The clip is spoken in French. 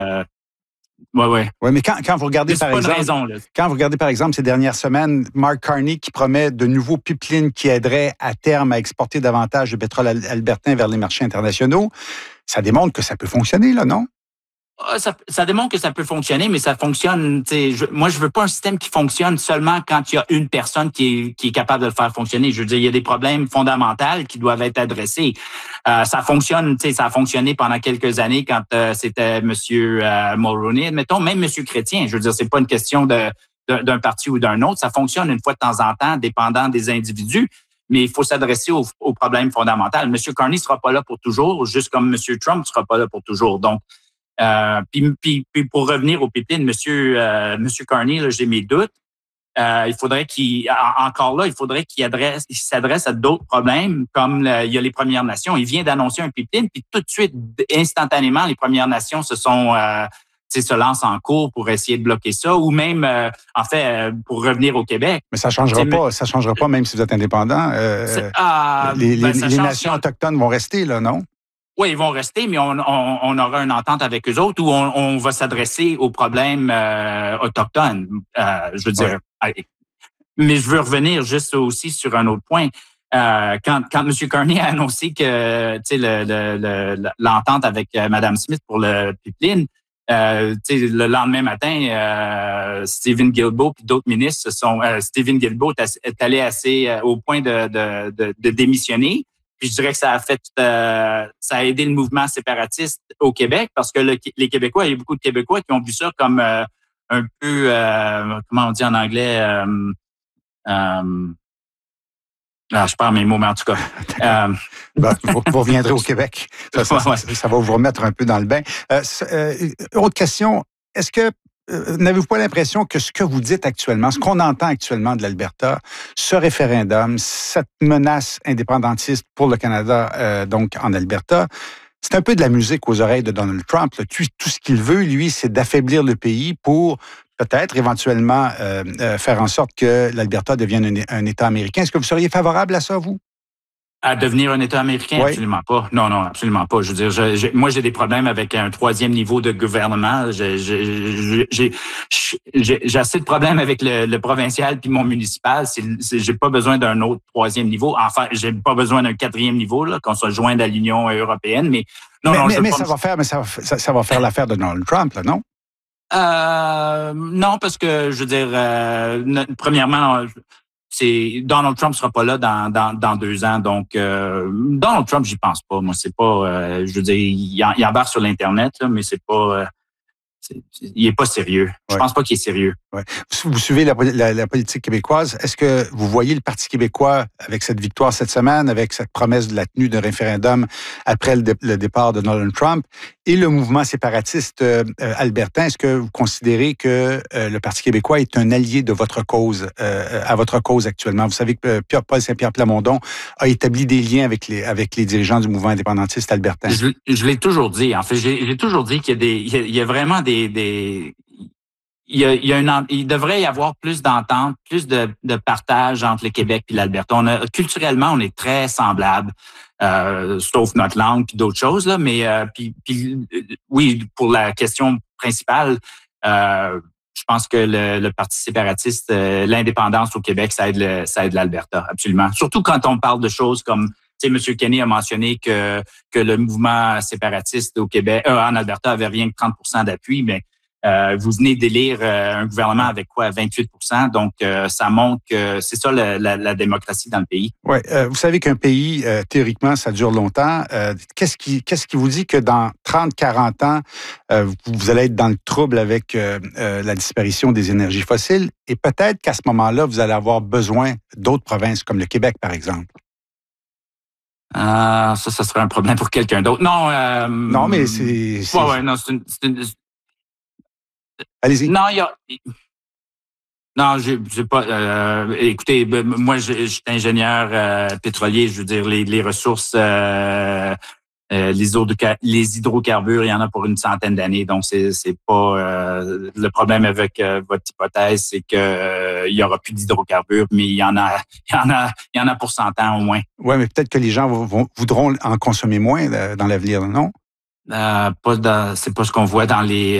Ouais, ouais. Oui, mais quand vous regardez, par exemple, raison, là. quand vous regardez, par exemple, ces dernières semaines, Mark Carney qui promet de nouveaux pipelines qui aideraient à terme à exporter davantage de pétrole albertain vers les marchés internationaux, ça démontre que ça peut fonctionner, là, non? Ça démontre que ça peut fonctionner, mais ça fonctionne. Moi, je veux pas un système qui fonctionne seulement quand il y a une personne qui est capable de le faire fonctionner. Je veux dire, il y a des problèmes fondamentaux qui doivent être adressés. Ça fonctionne. Ça a fonctionné pendant quelques années quand c'était M. Mulroney, admettons, même M. Chrétien. Je veux dire, c'est pas une question d'un parti ou d'un autre. Ça fonctionne une fois de temps en temps, dépendant des individus. Mais il faut s'adresser aux problèmes fondamentaux. M. Carney sera pas là pour toujours, juste comme M. Trump sera pas là pour toujours. Donc, puis pour revenir au pipeline, Monsieur Carney, là, j'ai mes doutes. Il faudrait qu'il s'adresse à d'autres problèmes comme il y a les Premières Nations. Il vient d'annoncer un pipeline, puis tout de suite, instantanément, les Premières Nations se lancent en cours pour essayer de bloquer ça, ou même, pour revenir au Québec. Mais ça changera pas même si vous êtes indépendant. Les nations autochtones vont rester, là, non? Oui, ils vont rester, mais on aura une entente avec eux autres où on va s'adresser aux problèmes autochtones. Je veux dire, mais je veux revenir juste aussi sur un autre point. Quand M. Carney a annoncé que l'entente avec Mme Smith pour le pipeline, le lendemain matin, Stephen Guilbeault et d'autres ministres Stephen Guilbeault est allé au point de démissionner. Puis je dirais que ça a aidé le mouvement séparatiste au Québec parce que les Québécois, il y a beaucoup de Québécois qui ont vu ça comme un peu, comment on dit en anglais, je perds mes mots, mais en tout cas. Vous reviendrez au Québec. Ça va vous remettre un peu dans le bain. Autre question, est-ce que n'avez-vous pas l'impression que ce que vous dites actuellement, ce qu'on entend actuellement de l'Alberta, ce référendum, cette menace indépendantiste pour le Canada, donc en Alberta, c'est un peu de la musique aux oreilles de Donald Trump. Là. Tout ce qu'il veut, lui, c'est d'affaiblir le pays pour peut-être éventuellement faire en sorte que l'Alberta devienne un État américain. Est-ce que vous seriez favorable à ça, vous? À devenir un État américain? Oui. Absolument pas. Non, absolument pas. Je veux dire, moi, j'ai des problèmes avec un troisième niveau de gouvernement. J'ai assez de problèmes avec le provincial puis mon municipal. J'ai pas besoin d'un autre troisième niveau. Enfin, j'ai pas besoin d'un quatrième niveau, là, qu'on soit joint à l'Union européenne. Mais ça va faire l'affaire de Donald Trump, là, non? Non, parce que, je veux dire, premièrement, Donald Trump sera pas là dans 2 ans, donc Donald Trump, j'y pense pas. Moi, c'est pas, je veux dire, il embarque sur l'internet, là, mais c'est pas, il est pas sérieux. Je pense pas qu'il est sérieux. Ouais. Vous suivez la politique québécoise. Est-ce que vous voyez le Parti québécois avec cette victoire cette semaine, avec cette promesse de la tenue d'un référendum après le départ de Donald Trump et le mouvement séparatiste albertain? Est-ce que vous considérez que le Parti québécois est un allié de votre cause, à votre cause actuellement? Vous savez que Paul Saint-Pierre Plamondon a établi des liens avec les dirigeants du mouvement indépendantiste albertain. Je l'ai toujours dit. En fait, j'ai toujours dit qu'il y a vraiment il devrait y avoir plus d'entente, plus de partage entre le Québec et l'Alberta. Culturellement, on est très semblables, sauf notre langue puis d'autres choses là. Mais oui, pour la question principale, je pense que le Parti séparatiste, l'indépendance au Québec, ça aide l'Alberta, absolument. Surtout quand on parle de choses comme, tu sais, M. Kenney a mentionné que le mouvement séparatiste au Québec, en Alberta, avait rien que 30% d'appui, mais vous venez d'élire un gouvernement avec quoi, 28%. Donc, ça montre que c'est ça la démocratie dans le pays. Oui. Vous savez qu'un pays, théoriquement, ça dure longtemps. Qu'est-ce qui vous dit que dans 30, 40 ans, vous allez être dans le trouble avec la disparition des énergies fossiles et peut-être qu'à ce moment-là, vous allez avoir besoin d'autres provinces comme le Québec, par exemple? Ça serait un problème pour quelqu'un d'autre. Non. Non, mais c'est... Ouais, non, c'est une... Allez-y. Non, Non, j'ai pas. Écoutez, moi, je suis ingénieur pétrolier. Je veux dire, les ressources, les hydrocarbures, il y en a pour une centaine d'années. Donc, c'est pas le problème avec votre hypothèse, c'est que il y aura plus d'hydrocarbures, mais il y en a pour 100 ans au moins. Oui, mais peut-être que les gens voudront en consommer moins dans l'avenir, non? C'est pas ce qu'on voit dans les